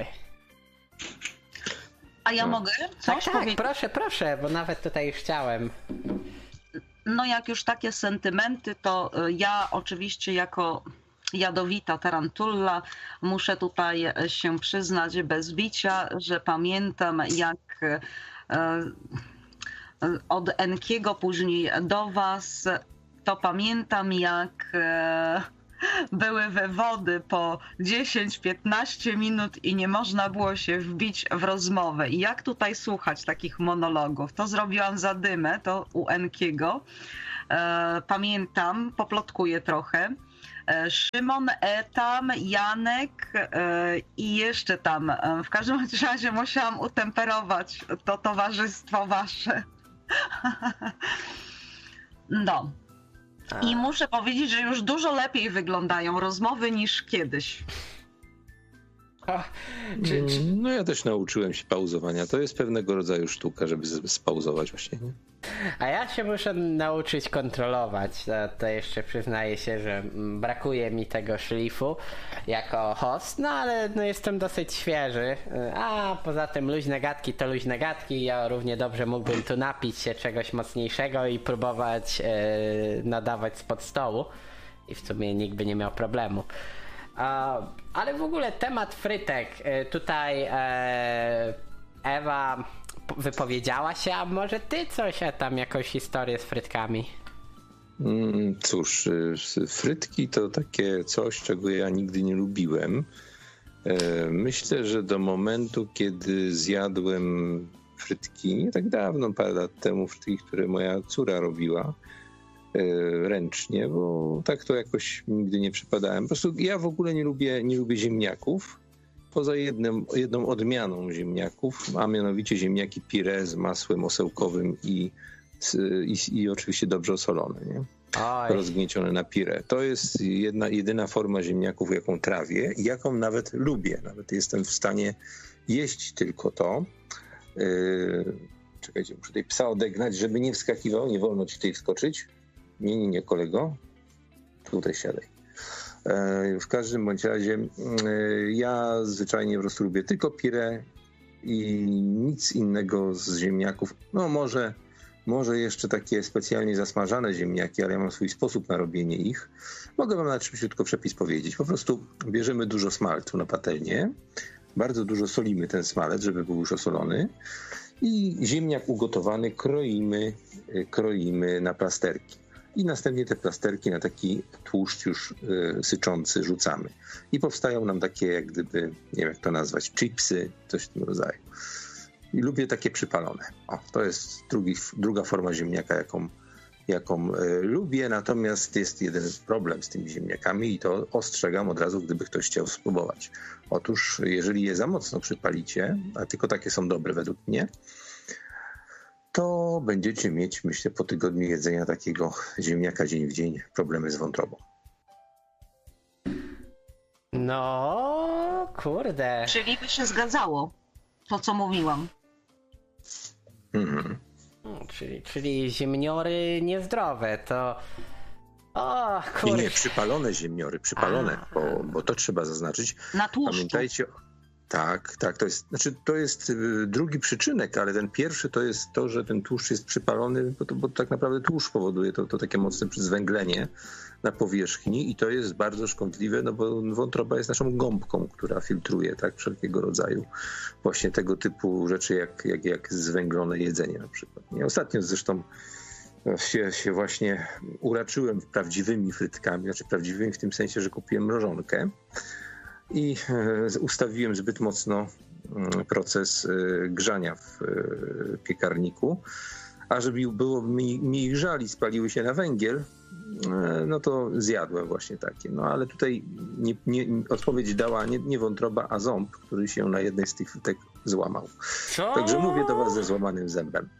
S2: A ja mogę coś powiedzieć?
S1: Tak, proszę, bo nawet tutaj już chciałem.
S2: no jak już takie sentymenty, to ja oczywiście jako jadowita tarantula muszę tutaj się przyznać bez bicia, że pamiętam jak od Enkiego później do was, to pamiętam jak były wywody po 10-15 minut i nie można było się wbić w rozmowę. I jak tutaj słuchać takich monologów? To zrobiłam zadymę, to u Enkiego. Pamiętam, poplotkuję trochę. Szymon, Etam, Janek i jeszcze tam. W każdym razie musiałam utemperować to towarzystwo wasze. No. I muszę powiedzieć, że już dużo lepiej wyglądają rozmowy niż kiedyś.
S3: No ja też nauczyłem się pauzowania. To jest pewnego rodzaju sztuka, żeby spauzować właśnie. Nie?
S1: A ja się muszę nauczyć kontrolować. To jeszcze przyznaję się, że brakuje mi tego szlifu jako host, no ale no jestem dosyć świeży. A poza tym luźne gadki to luźne gadki. Ja równie dobrze mógłbym tu napić się czegoś mocniejszego i próbować nadawać spod stołu. I w sumie nikt by nie miał problemu. Ale w ogóle temat frytek. Tutaj Ewa wypowiedziała się, a może ty coś, a tam jakąś historię z frytkami?
S3: Cóż, frytki to takie coś, czego ja nigdy nie lubiłem. Myślę, że do momentu, kiedy zjadłem frytki, nie tak dawno, parę lat temu, frytki, które moja córa robiła ręcznie, bo tak to jakoś nigdy nie przypadałem. Po prostu ja w ogóle nie lubię ziemniaków, poza jedną odmianą ziemniaków, a mianowicie ziemniaki pire z masłem osełkowym i oczywiście dobrze osolone, nie? Rozgniecione na pire. To jest jedyna forma ziemniaków, jaką trawię i jaką nawet lubię. Nawet jestem w stanie jeść tylko to. Czekajcie, muszę tutaj psa odegnać, żeby nie wskakiwał. Nie wolno ci tutaj wskoczyć. Nie, kolego. Tutaj siadaj. W każdym bądź razie ja zwyczajnie po prostu lubię tylko pire i nic innego z ziemniaków. No może jeszcze takie specjalnie zasmażane ziemniaki, ale ja mam swój sposób na robienie ich. Mogę wam na szybciutko przepis powiedzieć. Po prostu bierzemy dużo smalcu na patelnię, bardzo dużo solimy ten smalec, żeby był już osolony i ziemniak ugotowany kroimy na plasterki. I następnie te plasterki na taki tłuszcz już syczący rzucamy. I powstają nam takie jak gdyby, nie wiem jak to nazwać, chipsy, coś w tym rodzaju. I lubię takie przypalone. To jest druga forma ziemniaka, jaką lubię, natomiast jest jeden problem z tymi ziemniakami i to ostrzegam od razu, gdyby ktoś chciał spróbować. Otóż jeżeli je za mocno przypalicie, a tylko takie są dobre według mnie, to będziecie mieć, myślę, po tygodniu jedzenia takiego ziemniaka dzień w dzień problemy z wątrobą.
S1: No, kurde.
S2: Czyli by się zgadzało to, co mówiłam.
S1: Czyli ziemniory niezdrowe, to... O, kurde.
S3: Nie, przypalone ziemniory, bo to trzeba zaznaczyć.
S2: Na tłuszczu.
S3: Pamiętajcie... Tak, to jest drugi przyczynek, ale ten pierwszy to jest to, że ten tłuszcz jest przypalony, bo tak naprawdę tłuszcz powoduje to takie mocne zwęglenie na powierzchni i to jest bardzo szkodliwe, no bo wątroba jest naszą gąbką, która filtruje tak wszelkiego rodzaju właśnie tego typu rzeczy jak zwęglone jedzenie na przykład. Nie? Ostatnio zresztą się właśnie uraczyłem prawdziwymi frytkami, znaczy prawdziwymi w tym sensie, że kupiłem mrożonkę i ustawiłem zbyt mocno proces grzania w piekarniku, a żeby było mi żali, spaliły się na węgiel, no to zjadłem właśnie takie. No ale tutaj odpowiedź dała nie wątroba, a ząb, który się na jednej z tych frytek złamał.
S1: Co?
S3: Także mówię do was ze złamanym zębem.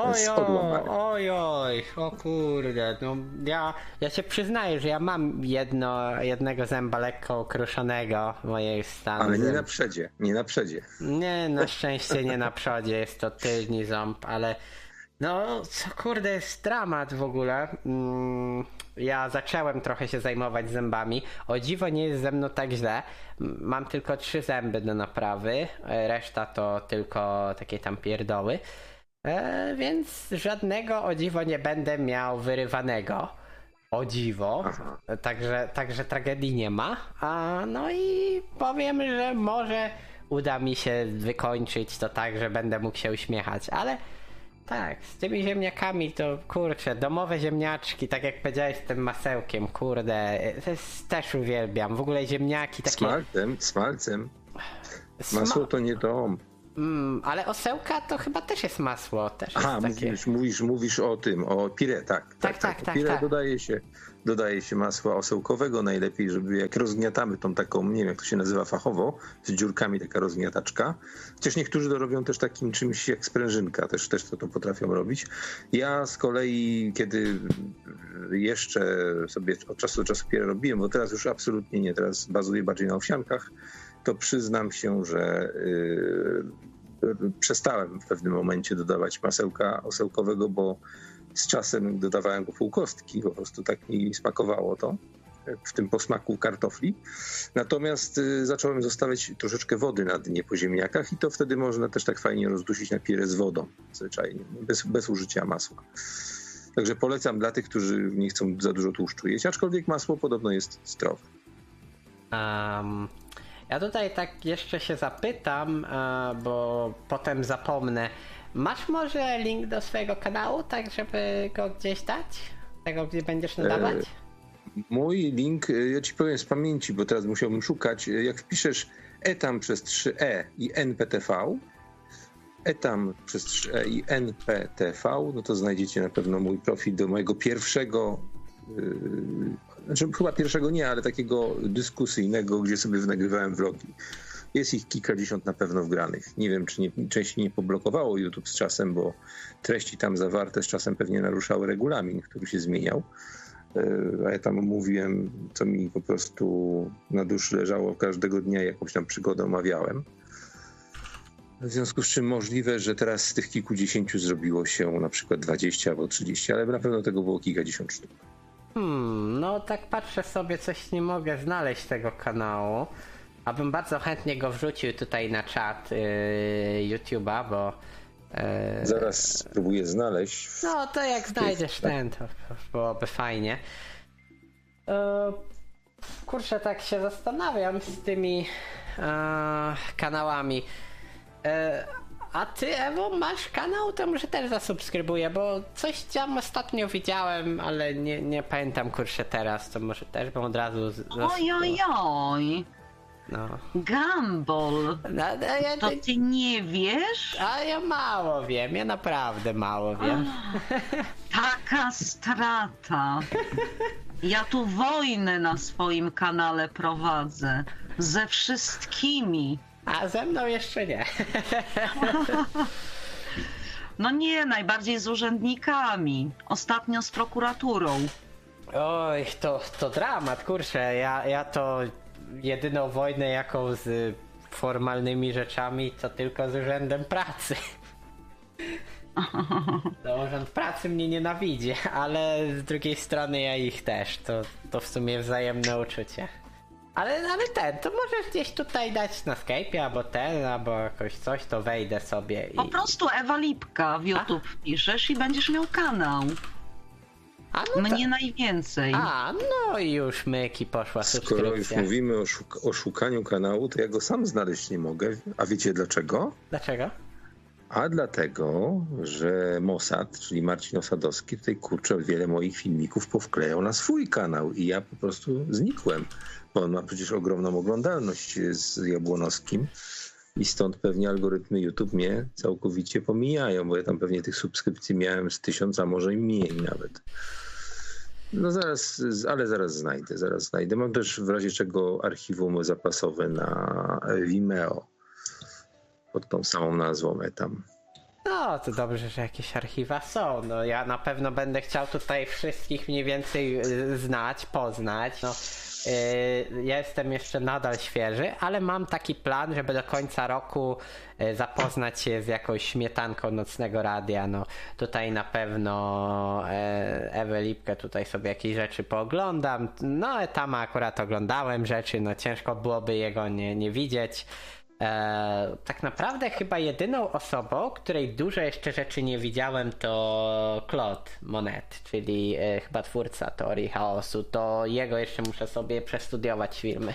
S1: Ojoj, o kurde, no ja się przyznaję, że ja mam jednego zęba lekko ukruszonego w mojej stanie.
S3: Ale nie na przedzie.
S1: Nie, na szczęście nie na przodzie, jest to tylny ząb, ale no, co kurde, jest dramat w ogóle. Ja zacząłem trochę się zajmować zębami. O dziwo nie jest ze mną tak źle. Mam tylko 3 zęby do naprawy. Reszta to tylko takie tam pierdoły. Więc żadnego o dziwo nie będę miał wyrywanego. O dziwo. Także tragedii nie ma. No i powiem, że może uda mi się wykończyć to tak, że będę mógł się uśmiechać, ale tak, z tymi ziemniakami to kurczę, domowe ziemniaczki, tak jak powiedziałeś z tym masełkiem, kurde, też uwielbiam. W ogóle ziemniaki takie...
S3: Smalcem. Masło to nie dom.
S1: Ale osełka to chyba też jest masło. Też jest takie...
S3: mówisz o tym, o pire, tak. Pire dodaje się masła osełkowego najlepiej, żeby jak rozgniatamy tą taką, nie wiem jak to się nazywa fachowo, z dziurkami taka rozgniataczka. Chociaż niektórzy to robią też takim czymś jak sprężynka, też to potrafią robić. Ja z kolei, kiedy jeszcze sobie od czasu do czasu pire robiłem, bo teraz już absolutnie nie, teraz bazuję bardziej na owsiankach, to przyznam się, że przestałem w pewnym momencie dodawać masełka osełkowego, bo z czasem dodawałem go pół kostki, po prostu tak mi smakowało to w tym posmaku kartofli. Natomiast zacząłem zostawiać troszeczkę wody na dnie po ziemniakach i to wtedy można też tak fajnie rozdusić na pire z wodą, zwyczajnie, bez użycia masła. Także polecam dla tych, którzy nie chcą za dużo tłuszczu jeść, aczkolwiek masło podobno jest zdrowe.
S1: Ja tutaj tak jeszcze się zapytam, bo potem zapomnę. Masz może link do swojego kanału, tak żeby go gdzieś dać? Tego, gdzie będziesz nadawać?
S3: Mój link, ja ci powiem z pamięci, bo teraz musiałbym szukać. Jak wpiszesz etam przez 3e i nptv, etam przez 3e i nptv, no to znajdziecie na pewno mój profil do mojego pierwszego, znaczy chyba pierwszego nie, ale takiego dyskusyjnego, gdzie sobie nagrywałem vlogi. Jest ich kilkadziesiąt na pewno wgranych. Nie wiem, czy część nie poblokowało YouTube z czasem, bo treści tam zawarte z czasem pewnie naruszały regulamin, który się zmieniał. A ja tam mówiłem, co mi po prostu na duszy leżało każdego dnia, jakąś tam przygodę omawiałem. W związku z czym możliwe, że teraz z tych kilkudziesięciu zrobiło się na przykład 20 albo 30, ale na pewno tego było kilkadziesiąt sztuk.
S1: No tak patrzę sobie, coś nie mogę znaleźć tego kanału. Abym bardzo chętnie go wrzucił tutaj na czat YouTube'a, bo...
S3: Zaraz spróbuję znaleźć.
S1: No to jak znajdziesz ten, to byłoby fajnie. Kurczę, tak się zastanawiam z tymi kanałami. A ty, Ewo, masz kanał? To może też zasubskrybuję, bo coś tam ostatnio widziałem, ale nie pamiętam, kurczę, teraz, to może też bym od razu...
S2: Ojojoj!
S1: No.
S2: Gumball! To ty nie wiesz?
S1: A ja mało wiem, ja naprawdę mało wiem.
S2: Taka strata. Ja tu wojnę na swoim kanale prowadzę. Ze wszystkimi.
S1: A ze mną jeszcze nie.
S2: No nie, najbardziej z urzędnikami. Ostatnio z prokuraturą.
S1: Oj, to dramat, kurczę. Ja to jedyną wojnę jaką z formalnymi rzeczami to tylko z Urzędem Pracy. To Urząd Pracy mnie nienawidzi, ale z drugiej strony ja ich też. To w sumie wzajemne uczucie. Ale to możesz gdzieś tutaj dać na Skype'ie, albo jakoś coś, to wejdę sobie i...
S2: Po prostu Ewa Lipka w YouTube wpiszesz i będziesz miał kanał. Mnie najwięcej.
S1: No i już myki poszła subskrypcja.
S3: Skoro już mówimy o szukaniu kanału, to ja go sam znaleźć nie mogę. A wiecie dlaczego?
S1: Dlaczego?
S3: A dlatego, że Mossad, czyli Marcin Osadowski, tutaj kurczę wiele moich filmików powklejał na swój kanał i ja po prostu znikłem, bo on ma przecież ogromną oglądalność z Jabłonowskim i stąd pewnie algorytmy YouTube mnie całkowicie pomijają, bo ja tam pewnie tych subskrypcji miałem z 1000, a może i mniej nawet. No zaraz znajdę. Mam też w razie czego archiwum zapasowe na Vimeo pod tą samą nazwą etam.
S1: No, to dobrze, że jakieś archiwa są. No, ja na pewno będę chciał tutaj wszystkich mniej więcej poznać. No, ja jestem jeszcze nadal świeży, ale mam taki plan, żeby do końca roku zapoznać się z jakąś śmietanką Nocnego Radia. No, tutaj na pewno Ewę Lipkę tutaj sobie jakieś rzeczy pooglądam. No, tam akurat oglądałem rzeczy, no ciężko byłoby jego nie widzieć. Tak naprawdę chyba jedyną osobą, której dużo jeszcze rzeczy nie widziałem, to Claude Monet, czyli chyba twórca Teorii Chaosu. To jego jeszcze muszę sobie przestudiować filmy.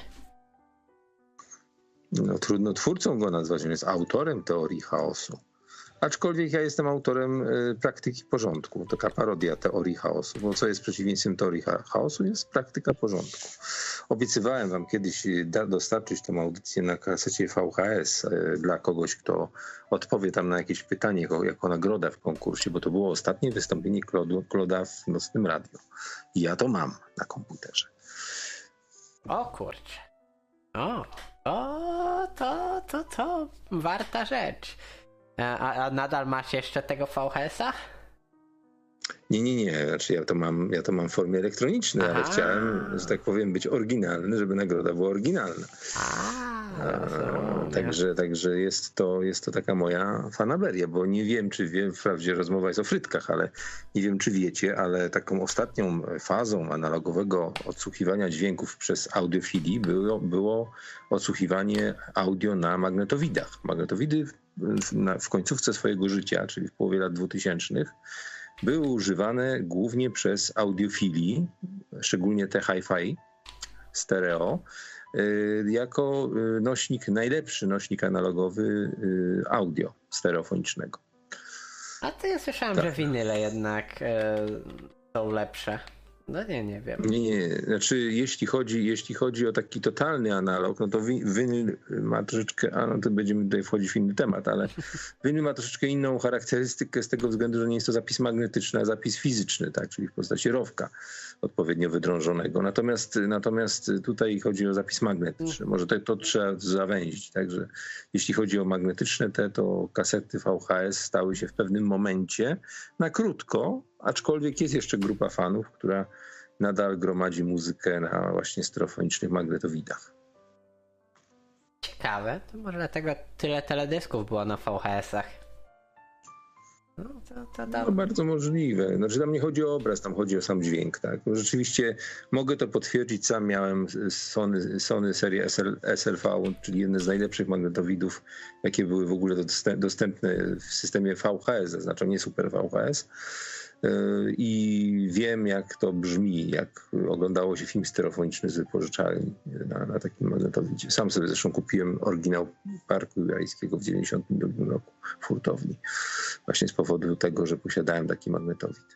S3: No trudno twórcą go nazwać, on jest autorem Teorii Chaosu. Aczkolwiek ja jestem autorem Praktyki Porządku. Taka parodia Teorii Chaosu. Bo co jest przeciwieństwem Teorii Chaosu? Jest praktyka porządku. Obiecywałem wam kiedyś dostarczyć tę audycję na kasecie VHS dla kogoś, kto odpowie tam na jakieś pytanie jako nagroda w konkursie, bo to było ostatnie wystąpienie Claude'a w Nocnym Radiu. I ja to mam na komputerze.
S1: O kurczę. To warta rzecz. A nadal masz jeszcze tego VHS-a?
S3: Nie. Znaczy ja to mam w formie elektronicznej, ale chciałem, że tak powiem, być oryginalny, żeby nagroda była oryginalna. Także jest to taka moja fanaberia, bo nie wiem, czy wprawdzie rozmowa jest o frytkach, ale nie wiem, czy wiecie, ale taką ostatnią fazą analogowego odsłuchiwania dźwięków przez audiofili było odsłuchiwanie audio na magnetowidach. Magnetowidy w końcówce swojego życia, czyli w połowie lat 2000, były używane głównie przez audiofili, szczególnie te hi-fi, stereo, jako najlepszy nośnik analogowy audio stereofonicznego.
S1: A to ja słyszałem, że winyle jednak są lepsze. No nie wiem.
S3: Nie. Znaczy jeśli chodzi o taki totalny analog, no to winyl ma troszeczkę, to będziemy tutaj wchodzić w inny temat, ale winyl ma troszeczkę inną charakterystykę z tego względu, że nie jest to zapis magnetyczny, a zapis fizyczny, tak, czyli w postaci rowka odpowiednio wydrążonego. Natomiast tutaj chodzi o zapis magnetyczny. Może to trzeba zawęzić, także jeśli chodzi o magnetyczne to kasety VHS stały się w pewnym momencie na krótko, aczkolwiek jest jeszcze grupa fanów, która nadal gromadzi muzykę na właśnie stereofonicznych magnetowidach.
S1: Ciekawe, to może dlatego tyle teledysków było na VHS-ach.
S3: No bardzo możliwe. Znaczy tam nie chodzi o obraz, tam chodzi o sam dźwięk, tak? No, rzeczywiście mogę to potwierdzić, sam miałem Sony serię SLV, czyli jedne z najlepszych magnetowidów, jakie były w ogóle dostępne w systemie VHS, zaznaczam nie Super VHS. I wiem, jak to brzmi, jak oglądało się film stereofoniczny z wypożyczalni na takim magnetowidzie. Sam sobie zresztą kupiłem oryginał Parku Jurajskiego w 1992 roku w hurtowni. Właśnie z powodu tego, że posiadałem taki magnetowid.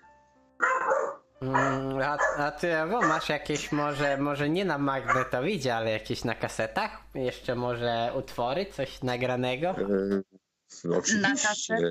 S1: A ty, Ewo, masz jakieś może nie na magnetowidzie, ale jakieś na kasetach? Jeszcze może utwory, coś nagranego?
S3: Oczywiście.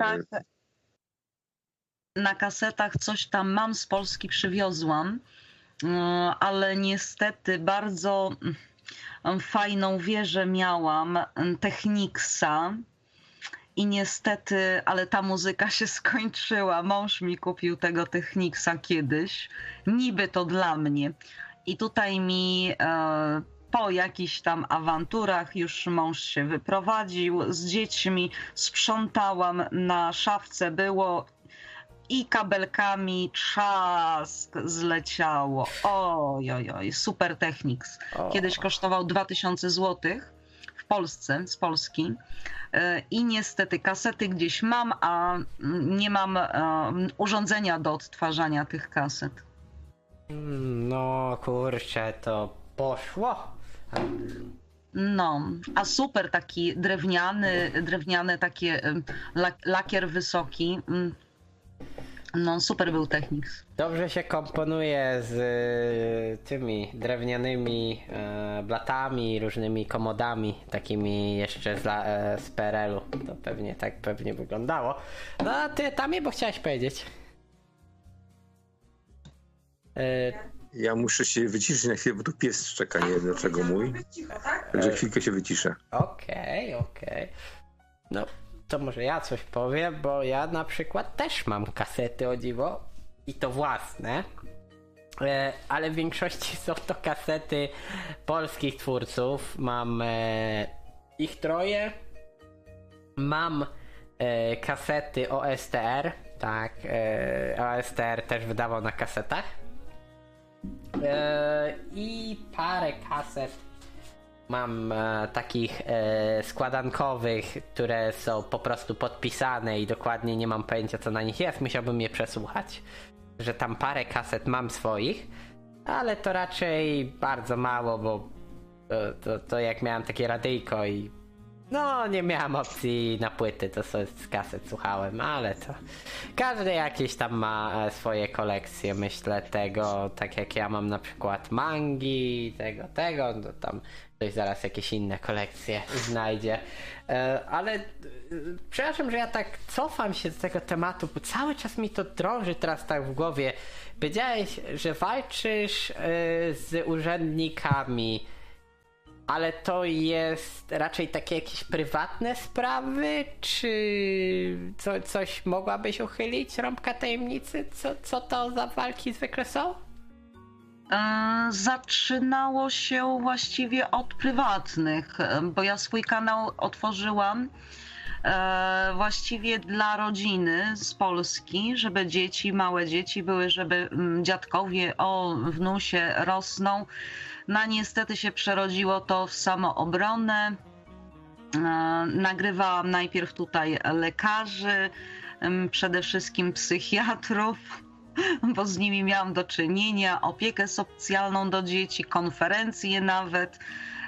S2: Na kasetach coś tam mam z Polski, przywiozłam, ale niestety bardzo fajną wieżę miałam, Technicsa, i niestety, ale ta muzyka się skończyła. Mąż mi kupił tego Technicsa kiedyś, niby to dla mnie. I tutaj mi po jakichś tam awanturach już mąż się wyprowadził z dziećmi, sprzątałam, na szafce było i kabelkami trzask zleciało. Oj, super Technics. Kiedyś kosztował 2000 zł w Polsce, z Polski. I niestety kasety gdzieś mam, a nie mam urządzenia do odtwarzania tych kaset.
S1: No kurczę, to poszło.
S2: No, a super taki drewniany takie lakier wysoki. No, super był Technics.
S1: Dobrze się komponuje z tymi drewnianymi blatami, różnymi komodami, takimi jeszcze z PRL-u. To pewnie wyglądało. No a ty Tamie, bo chciałeś powiedzieć.
S3: Ja muszę się wyciszyć na chwilę, bo tu pies szczeka, nie wiem dlaczego mój. Także chwilkę się wyciszę.
S1: Okej. No, to może ja coś powiem, bo ja na przykład też mam kasety, o dziwo, i to własne, ale w większości są to kasety polskich twórców. Mam ich 3. Mam kasety OSTR, tak, OSTR też wydawał na kasetach. I parę kaset mam takich składankowych, które są po prostu podpisane i dokładnie nie mam pojęcia, co na nich jest. Musiałbym je przesłuchać. Że tam parę kaset mam swoich, ale to raczej bardzo mało, bo to jak miałem takie radyjko i no nie miałem opcji na płyty, to sobie z kaset słuchałem, ale to każdy jakieś tam ma swoje kolekcje, myślę, tego, tak jak ja mam na przykład mangi, tego, no tam ktoś zaraz jakieś inne kolekcje znajdzie, ale przepraszam, że ja tak cofam się z tego tematu, bo cały czas mi to drąży teraz tak w głowie. Powiedziałeś, że walczysz z urzędnikami, ale to jest raczej takie jakieś prywatne sprawy, czy coś mogłabyś uchylić, rąbka tajemnicy? Co to za walki zwykle są?
S2: Zaczynało się właściwie od prywatnych, bo ja swój kanał otworzyłam właściwie dla rodziny z Polski, żeby małe dzieci były, żeby dziadkowie wnusie rosną. No niestety się przerodziło to w samoobronę. Nagrywałam najpierw tutaj lekarzy, przede wszystkim psychiatrów, bo z nimi miałam do czynienia, opiekę socjalną do dzieci, konferencje nawet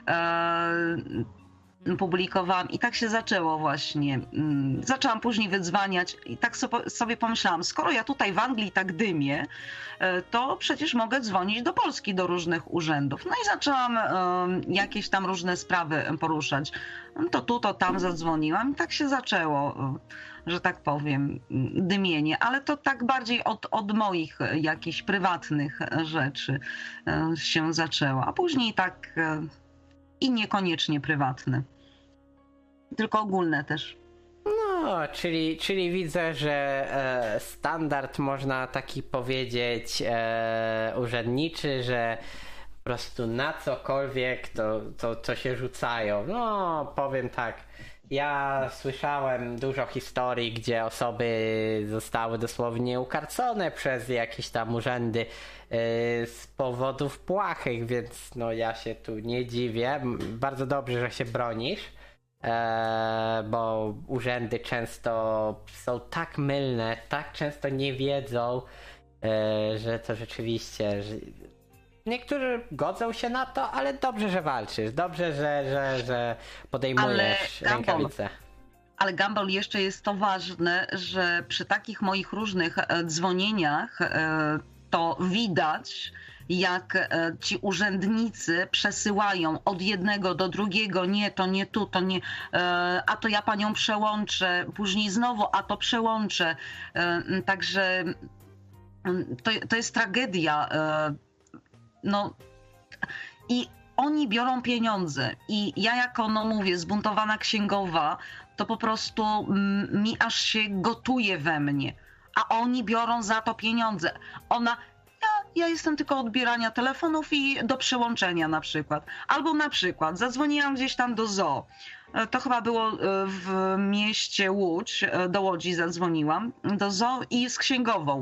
S2: publikowałam i tak się zaczęło właśnie. Zaczęłam później wydzwaniać i tak sobie pomyślałam, skoro ja tutaj w Anglii tak dymię, to przecież mogę dzwonić do Polski, do różnych urzędów. No i zaczęłam jakieś tam różne sprawy poruszać. To tu, to tam zadzwoniłam i tak się zaczęło, że tak powiem, dymienie, ale to tak bardziej od moich jakichś prywatnych rzeczy się zaczęło, a później tak i niekoniecznie prywatne, tylko ogólne też.
S1: No, czyli widzę, że standard można taki powiedzieć urzędniczy, że po prostu na cokolwiek to się rzucają. No, powiem tak, ja słyszałem dużo historii, gdzie osoby zostały dosłownie ukarcone przez jakieś tam urzędy z powodów błahych, więc no ja się tu nie dziwię. Bardzo dobrze, że się bronisz, bo urzędy często są tak mylne, tak często nie wiedzą, że to rzeczywiście... Niektórzy godzą się na to, ale dobrze, że walczysz. Dobrze, że podejmujesz rękawice.
S2: Ale Gumball, jeszcze jest to ważne, że przy takich moich różnych dzwonieniach to widać, jak ci urzędnicy przesyłają od jednego do drugiego, nie, to nie tu, to nie, a to ja panią przełączę, później znowu, a to przełączę. Także to jest tragedia. No i oni biorą pieniądze i ja jako, no mówię, zbuntowana księgowa, to po prostu mi aż się gotuje we mnie, a oni biorą za to pieniądze. Ja jestem tylko odbierania telefonów i do przełączenia na przykład. Albo na przykład zadzwoniłam gdzieś tam do zoo. To chyba było w mieście Łódź, do Łodzi zadzwoniłam, do zoo i z księgową.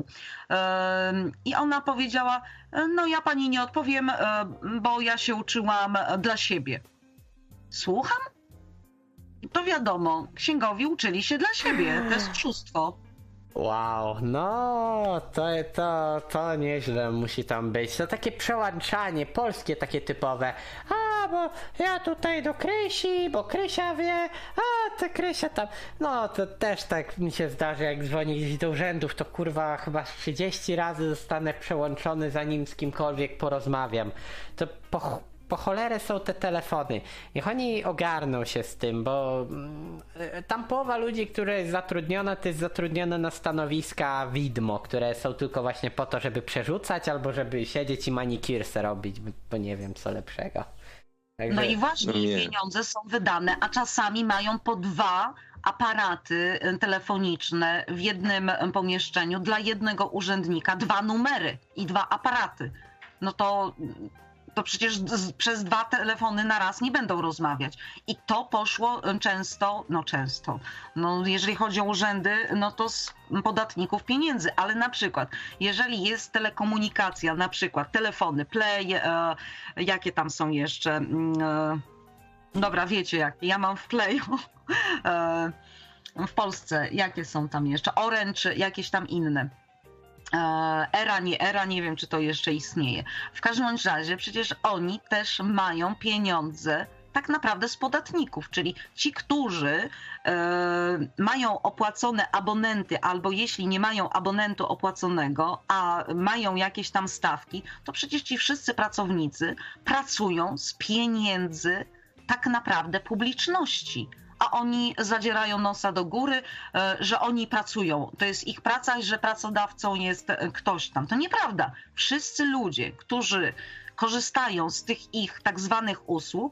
S2: I ona powiedziała, no ja pani nie odpowiem, bo ja się uczyłam dla siebie. Słucham? To wiadomo, księgowi uczyli się dla siebie, to jest oszustwo.
S1: Wow, no to nieźle musi tam być. To takie przełączanie polskie, takie typowe. A, bo ja tutaj do Krysi, bo Krysia wie, a to Krysia tam. No to też tak mi się zdarzy, jak dzwonię gdzieś do urzędów, to kurwa chyba 30 razy zostanę przełączony, zanim z kimkolwiek porozmawiam. To po cholerę są te telefony. Niech oni ogarną się z tym, bo tam połowa ludzi, która jest zatrudniona, to jest zatrudniona na stanowiska widmo, które są tylko właśnie po to, żeby przerzucać albo żeby siedzieć i manikirse robić, bo nie wiem co lepszego. Także...
S2: No i właśnie pieniądze są wydane, a czasami mają po 2 aparaty telefoniczne w jednym pomieszczeniu dla jednego urzędnika, 2 numery i 2 aparaty. No to przecież przez 2 telefony na raz nie będą rozmawiać. I to poszło często, no jeżeli chodzi o urzędy, no to z podatników pieniędzy, ale na przykład, jeżeli jest telekomunikacja, na przykład telefony, Play, jakie tam są jeszcze, Dobra, wiecie jak, ja mam w Playu w Polsce, jakie są tam jeszcze, Orange, jakieś tam inne. Era, nie wiem, czy to jeszcze istnieje. W każdym razie przecież oni też mają pieniądze tak naprawdę z podatników, czyli ci, którzy mają opłacone abonenty, albo jeśli nie mają abonentu opłaconego, a mają jakieś tam stawki, to przecież ci wszyscy pracownicy pracują z pieniędzy tak naprawdę publiczności. A oni zadzierają nosa do góry, że oni pracują. To jest ich praca i że pracodawcą jest ktoś tam. To nieprawda. Wszyscy ludzie, którzy korzystają z tych ich tak zwanych usług,